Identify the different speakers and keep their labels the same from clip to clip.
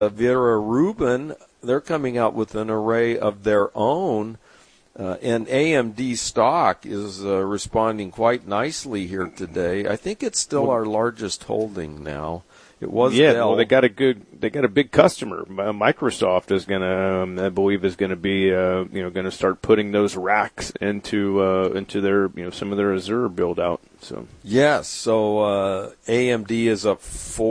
Speaker 1: Vera Rubin, they're coming out with an array of their own. And AMD stock is responding quite nicely here today. I think it's still our largest holding now. It was Dell.
Speaker 2: Well, they got a big customer. Microsoft is gonna, I believe, is gonna be, gonna start putting those racks into their, some of their Azure build out. So
Speaker 1: yes, so AMD is up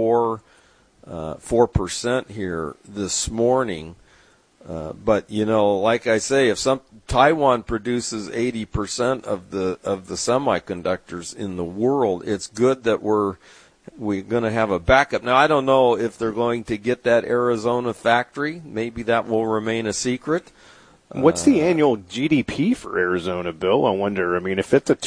Speaker 1: 4% here this morning. But like I say, if Taiwan produces 80% of the semiconductors in the world, it's good that we're going to have a backup. Now, I don't know if they're going to get that Arizona factory. Maybe that will remain a secret.
Speaker 2: What's the annual GDP for Arizona, Bill? I wonder. I mean, if it's a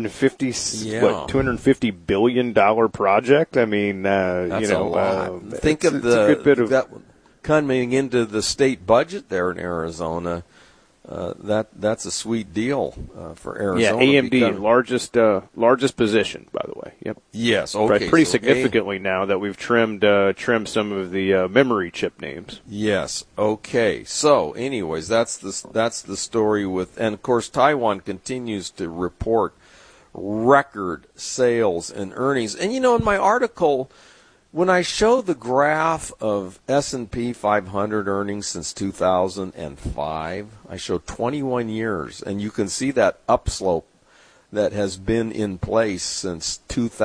Speaker 2: $250 billion project, I mean,
Speaker 1: that's a lot. Think of
Speaker 2: a good bit of
Speaker 1: that coming into the state budget there in Arizona. That's a sweet deal for Arizona.
Speaker 2: Yeah, AMD largest position, by the way. Yep.
Speaker 1: Yes. Okay.
Speaker 2: Right, pretty significantly now that we've trimmed some of the memory chip names.
Speaker 1: Yes. Okay. So, anyways, that's the story with, and of course, Taiwan continues to report record sales and earnings. And in my article, when I show the graph of S&P 500 earnings since 2005, I show 21 years, and you can see that upslope that has been in place since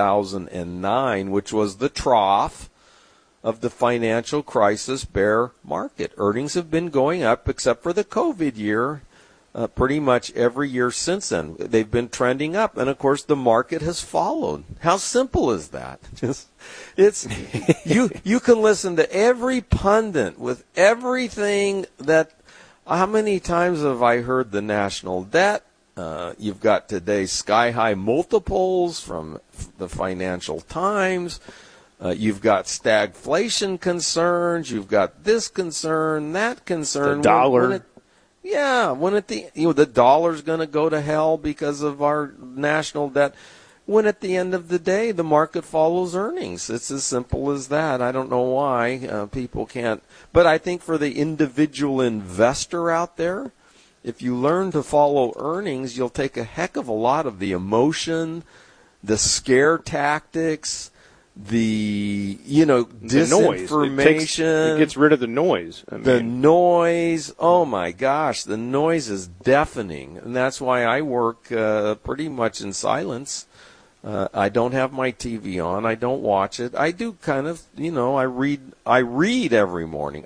Speaker 1: 2009, which was the trough of the financial crisis bear market. Earnings have been going up except for the COVID year. Pretty much every year since then, they've been trending up, and of course the market has followed. How simple is that? It's you can listen to every pundit with everything that. How many times have I heard the national debt? You've got today's sky-high multiples from the Financial Times. You've got stagflation concerns. You've got this concern, that concern.
Speaker 2: The dollar.
Speaker 1: When the dollar's going to go to hell because of our national debt. When at the end of the day, the market follows earnings. It's as simple as that. I don't know why people can't. But I think for the individual investor out there, if you learn to follow earnings, you'll take a heck of a lot of the emotion, the scare tactics, the disinformation.
Speaker 2: It gets rid of the noise.
Speaker 1: The noise. Oh my gosh, the noise is deafening, and that's why I work pretty much in silence. I don't have my TV on. I don't watch it. I do kind of, I read every morning.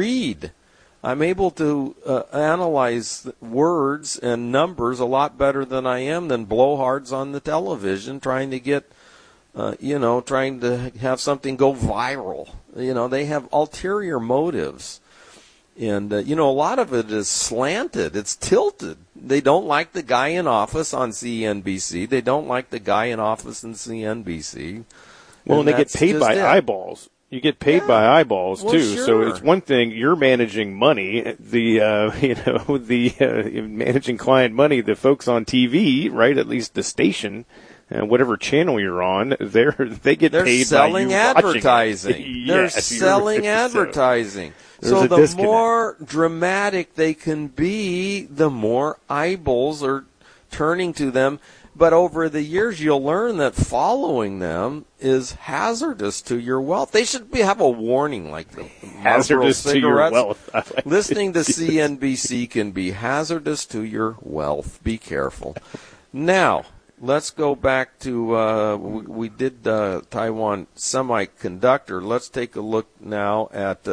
Speaker 1: I'm able to analyze words and numbers a lot better than I am than blowhards on the television trying to get. Trying to have something go viral. They have ulterior motives. And, a lot of it is slanted. It's tilted. They don't like the guy in office on CNBC. They don't like the guy in office in CNBC.
Speaker 2: Well, and they get paid by eyeballs. You get paid by eyeballs, too.
Speaker 1: Sure.
Speaker 2: So it's one thing, you're managing money, managing client money, the folks on TV, right, at least the station, whatever channel you're on, they get paid
Speaker 1: selling
Speaker 2: by you
Speaker 1: advertising. They're selling advertising. So the more dramatic they can be, the more eyeballs are turning to them. But over the years, you'll learn that following them is hazardous to your wealth. They should have a warning like the
Speaker 2: hazardous to your wealth.
Speaker 1: Listening to CNBC can be hazardous to your wealth. Be careful. Now, let's go back to, we did Taiwan Semiconductor. Let's take a look now at,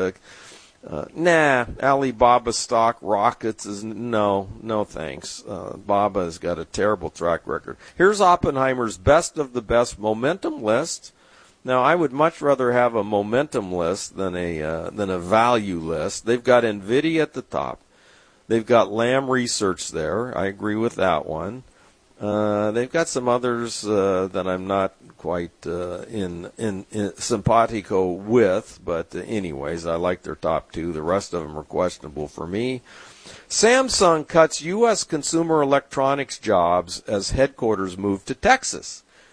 Speaker 1: Alibaba stock rockets is, no thanks. Baba has got a terrible track record. Here's Oppenheimer's best of the best momentum list. Now, I would much rather have a momentum list than a value list. They've got NVIDIA at the top. They've got Lam Research there. I agree with that one. They've got some others that I'm not quite in simpatico with, but anyways, I like their top two. The rest of them are questionable for me. Samsung cuts U.S. consumer electronics jobs as headquarters move to Texas.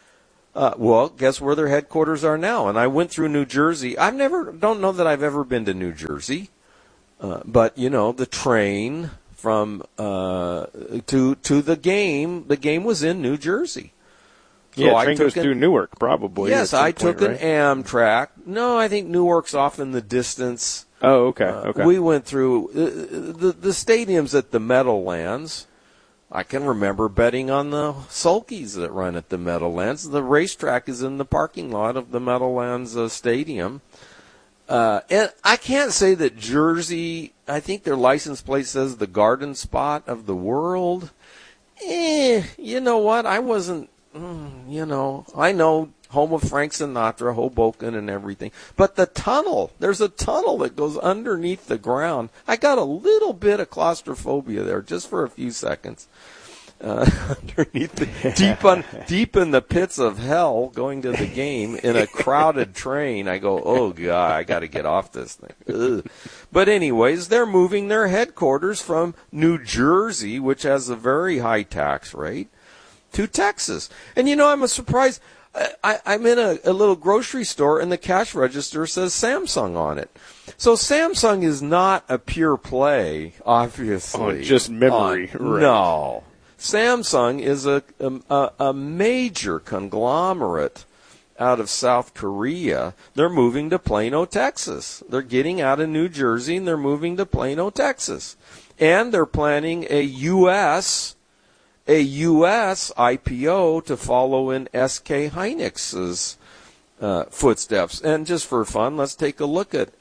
Speaker 1: Well, guess where their headquarters are now? And I went through New Jersey. Don't know that I've ever been to New Jersey, but the train from to the game was in New Jersey. So
Speaker 2: yeah, train goes through Newark, probably.
Speaker 1: Yes, I took an Amtrak. No, I think Newark's off in the distance.
Speaker 2: Oh, okay.
Speaker 1: We went through the stadiums at the Meadowlands. I can remember betting on the sulkies that run at the Meadowlands. The racetrack is in the parking lot of the Meadowlands Stadium. And I can't say that Jersey, I think their license plate says the garden spot of the world. You know what? I wasn't, I know home of Frank Sinatra, Hoboken and everything. But the tunnel, there's a tunnel that goes underneath the ground. I got a little bit of claustrophobia there just for a few seconds. Underneath deep in the pits of hell going to the game in a crowded train. I go, oh God, I got to get off this thing. Ugh. But anyways, they're moving their headquarters from New Jersey, which has a very high tax rate, to Texas. And I'm surprised. I'm in a little grocery store, and the cash register says Samsung on it. So Samsung is not a pure play, obviously.
Speaker 2: Just memory. Right.
Speaker 1: No. Samsung is a major conglomerate out of South Korea. They're moving to Plano, Texas. They're getting out of New Jersey, and they're moving to Plano, Texas. And they're planning a U.S. IPO to follow in SK Hynix's footsteps. And just for fun, let's take a look at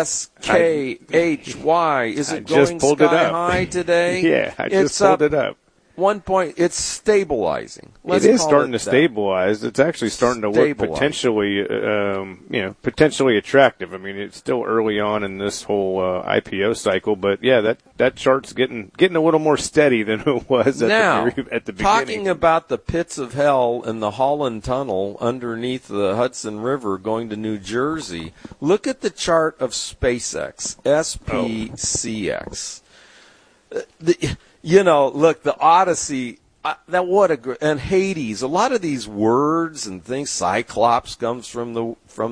Speaker 1: SKHY. Is it going sky high today?
Speaker 2: Yeah, I just pulled it up.
Speaker 1: 1 point. It's stabilizing.
Speaker 2: It is starting to stabilize. It's actually starting to look potentially attractive. I mean, it's still early on in this whole IPO cycle, but yeah, that chart's getting a little more steady than it was at the beginning.
Speaker 1: Talking about the pits of hell and the Holland Tunnel underneath the Hudson River going to New Jersey, look at the chart of SpaceX, SPCX. Look, the Odyssey, and Hades. A lot of these words and things. Cyclops comes from the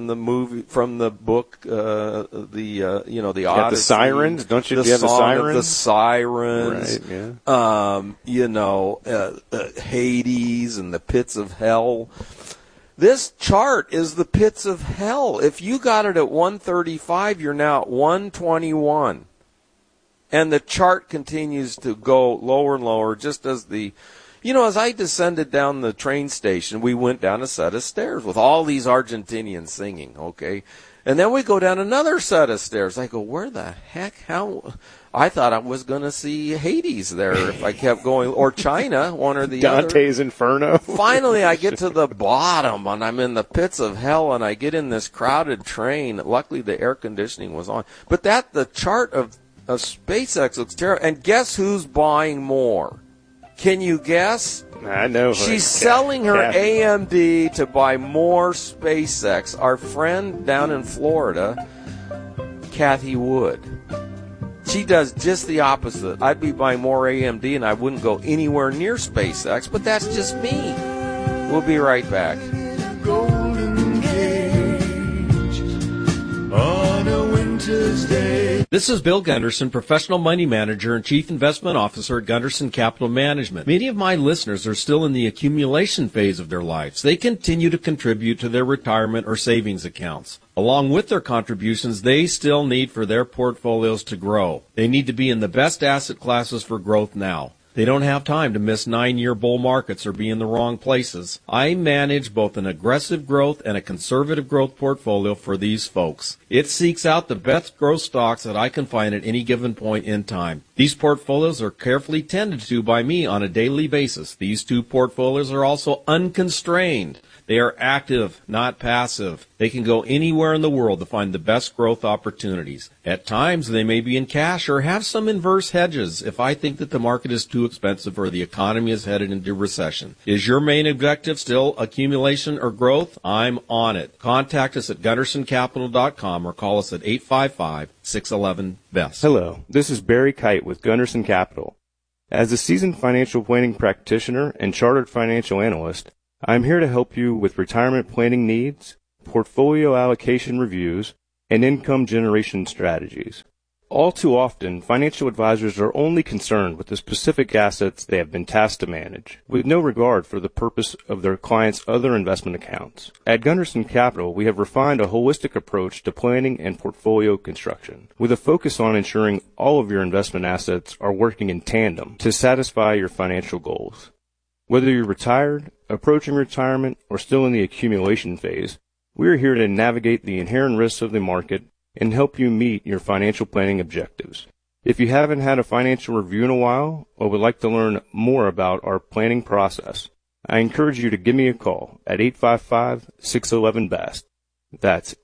Speaker 1: book, the Odyssey.
Speaker 2: The sirens, don't you? Do you have the sirens?
Speaker 1: The sirens,
Speaker 2: right?
Speaker 1: Yeah. Hades and the pits of hell. This chart is the pits of hell. If you got it at 135, you're now at 121. And the chart continues to go lower and lower just as as I descended down the train station, we went down a set of stairs with all these Argentinians singing, okay? And then we go down another set of stairs. I go, where the heck? How? I thought I was going to see Hades there if I kept going, or China, one or the other.
Speaker 2: Dante's Inferno.
Speaker 1: Finally, I get to the bottom, and I'm in the pits of hell, and I get in this crowded train. Luckily, the air conditioning was on. But the chart of SpaceX looks terrible. And guess who's buying more? Can you guess?
Speaker 2: I know.
Speaker 1: She's selling her AMD to buy more SpaceX. Our friend down in Florida, Kathy Wood. She does just the opposite. I'd be buying more AMD and I wouldn't go anywhere near SpaceX, but that's just me. We'll be right back.
Speaker 3: Golden Gate on a winter's day.
Speaker 4: This is Bill Gunderson, Professional Money Manager and Chief Investment Officer at Gunderson Capital Management. Many of my listeners are still in the accumulation phase of their lives. They continue to contribute to their retirement or savings accounts. Along with their contributions, they still need for their portfolios to grow. They need to be in the best asset classes for growth now. They don't have time to miss 9-year bull markets or be in the wrong places. I manage both an aggressive growth and a conservative growth portfolio for these folks. It seeks out the best growth stocks that I can find at any given point in time. These portfolios are carefully tended to by me on a daily basis. These two portfolios are also unconstrained. They are active, not passive. They can go anywhere in the world to find the best growth opportunities. At times, they may be in cash or have some inverse hedges if I think that the market is too expensive or the economy is headed into recession. Is your main objective still accumulation or growth? I'm on it. Contact us at GundersonCapital.com or call us at 855-611-BEST.
Speaker 2: Hello, this is Barry Kite with Gunderson Capital. As a seasoned financial planning practitioner and chartered financial analyst, I'm here to help you with retirement planning needs, portfolio allocation reviews, and income generation strategies. All too often, financial advisors are only concerned with the specific assets they have been tasked to manage, with no regard for the purpose of their clients' other investment accounts. At Gunderson Capital, we have refined a holistic approach to planning and portfolio construction, with a focus on ensuring all of your investment assets are working in tandem to satisfy your financial goals. Whether you're retired, approaching retirement, or still in the accumulation phase, we are here to navigate the inherent risks of the market and help you meet your financial planning objectives. If you haven't had a financial review in a while or would like to learn more about our planning process, I encourage you to give me a call at 855-611-BEST. That's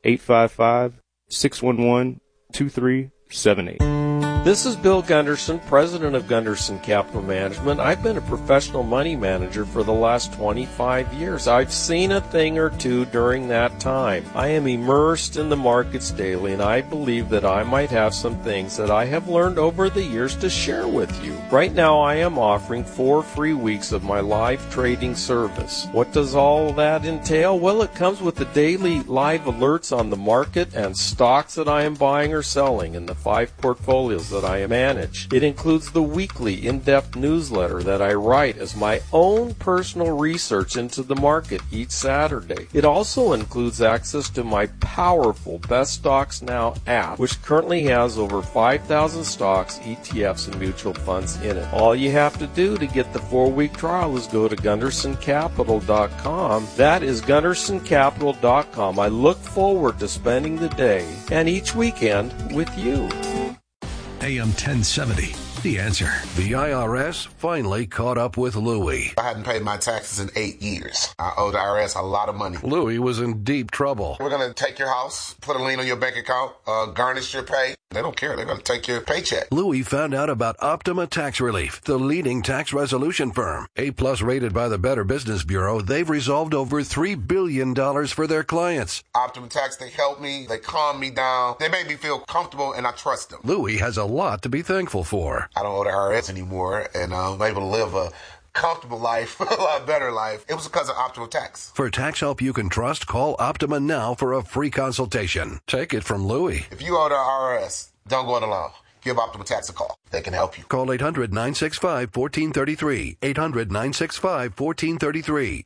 Speaker 2: 855-611-2378.
Speaker 1: This is Bill Gunderson, president of Gunderson Capital Management. I've been a professional money manager for the last 25 years. I've seen a thing or two during that time. I am immersed in the markets daily, and I believe that I might have some things that I have learned over the years to share with you. Right now, I am offering 4 free weeks of my live trading service. What does all that entail? Well, it comes with the daily live alerts on the market and stocks that I am buying or selling in the 5 portfolios that I manage. It includes the weekly in-depth newsletter that I write as my own personal research into the market each Saturday. It also includes access to my powerful Best Stocks Now app, which currently has over 5,000 stocks, ETFs, and mutual funds in it. All you have to do to get the 4-week trial is go to GundersonCapital.com. That is GundersonCapital.com. I look forward to spending the day and each weekend with you.
Speaker 5: AM 1070, The Answer.
Speaker 6: The IRS finally caught up with Louie.
Speaker 7: I hadn't paid my taxes in 8 years. I owe the IRS a lot of money.
Speaker 6: Louie was in deep trouble.
Speaker 7: We're going to take your house, put a lien on your bank account, garnish your pay. They don't care. They're going to take your paycheck.
Speaker 6: Louie found out about Optima Tax Relief, the leading tax resolution firm. A-plus rated by the Better Business Bureau, they've resolved over $3 billion for their clients.
Speaker 7: Optima Tax, they help me. They calm me down. They make me feel comfortable, and I trust them.
Speaker 6: Louie has a lot to be thankful for.
Speaker 7: I don't owe the IRS anymore, and I'm able to live a comfortable life, a lot better life. It was because of Optima Tax.
Speaker 6: For tax help you can trust, call Optima now for a free consultation. Take it from Louie.
Speaker 7: If you owe the IRS, don't go it alone. Give Optima Tax a call. They can help you.
Speaker 6: Call 800-965-1433. 800-965-1433.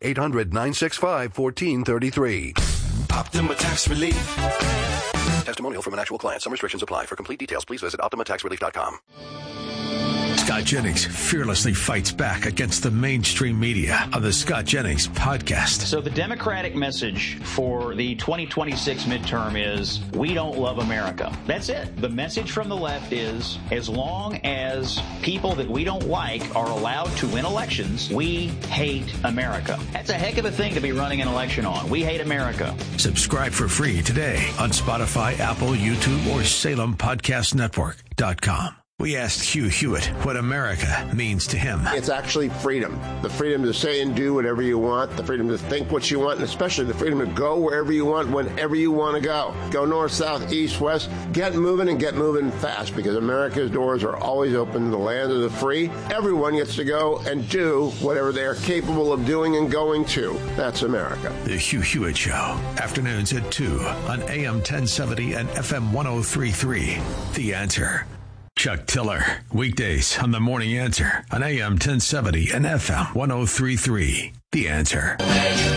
Speaker 6: 800-965-1433.
Speaker 5: Optima Tax Relief.
Speaker 6: Testimonial from an actual client. Some restrictions apply. For complete details, please visit OptimaTaxRelief.com.
Speaker 5: Scott Jennings fearlessly fights back against the mainstream media on the Scott Jennings Podcast.
Speaker 8: So the Democratic message for the 2026 midterm is, we don't love America. That's it. The message from the left is, as long as people that we don't like are allowed to win elections, we hate America. That's a heck of a thing to be running an election on. We hate America.
Speaker 5: Subscribe for free today on Spotify, Apple, YouTube, or SalemPodcastNetwork.com. We asked Hugh Hewitt what America means to him.
Speaker 9: It's actually freedom. The freedom to say and do whatever you want, the freedom to think what you want, and especially the freedom to go wherever you want, whenever you want to go. Go north, south, east, west. Get moving and get moving fast, because America's doors are always open to the land of the free. Everyone gets to go and do whatever they are capable of doing and going to. That's America.
Speaker 5: The Hugh Hewitt Show, afternoons at 2 on AM 1070 and FM 1033. The Answer. Chuck Tiller, weekdays on The Morning Answer on AM 1070 and FM 1033. The Answer.